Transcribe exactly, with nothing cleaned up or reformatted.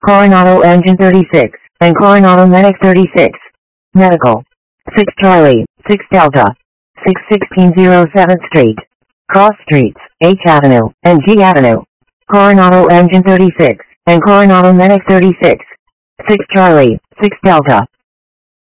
Coronado Engine thirty-six, and Coronado Medic thirty-six. Medical. six Charlie, six Delta. six sixteen oh seventh Street. Cross Streets, H Avenue, and G Avenue. Coronado Engine thirty-six, and Coronado Medic thirty-six. six Charlie, six Delta.